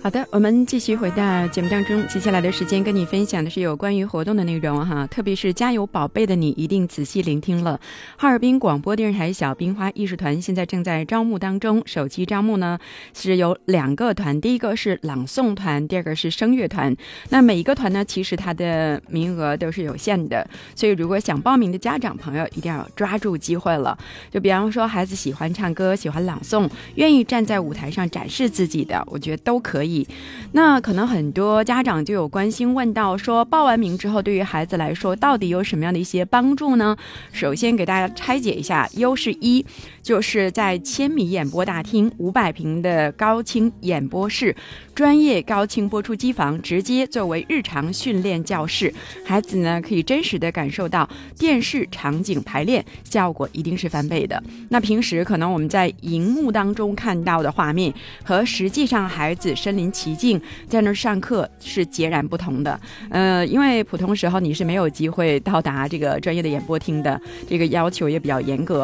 好的，我们继续回到节目当中，接下来的时间跟你分享的是有关于活动的内容哈，特别是加油宝贝的你一定仔细聆听了。哈尔滨广播电视台小冰花艺术团现在正在招募当中，首期招募呢是有2个团，第一个是朗诵团，第二个是声乐团。那每一个团呢，其实它的名额都是有限的，所以如果想报名的家长朋友一定要抓住机会了。就比方说孩子喜欢唱歌，喜欢朗诵，愿意站在舞台上展示自己的，我觉得都可以。那可能很多家长就有关心问到说，报完名之后对于孩子来说到底有什么样的一些帮助呢？首先给大家拆解一下，优势1就是在千米演播大厅500平的高清演播室，专业高清播出机房直接作为日常训练教室，孩子呢可以真实的感受到电视场景排练，效果一定是翻倍的。那平时可能我们在荧幕当中看到的画面和实际上孩子身临其境在那儿上课是截然不同的。因为普通时候你是没有机会到达这个专业的演播厅的，这个要求也比较严格。